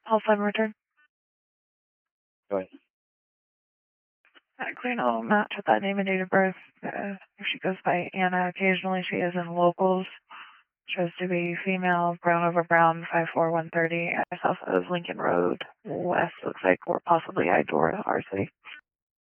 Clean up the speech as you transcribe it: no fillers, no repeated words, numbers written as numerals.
Helpline return. Go ahead. Green will match with that name and date of birth. She goes by Anna. Occasionally she is in locals. Shows to be female, brown over brown, 54130, south of Lincoln Road, west, looks like, or possibly Idora, RC.